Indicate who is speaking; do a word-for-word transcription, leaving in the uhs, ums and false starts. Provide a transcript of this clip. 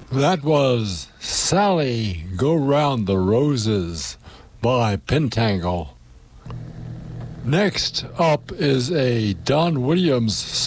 Speaker 1: That was Sally Go Round the Roses by Pentangle. Next up is a Don Williams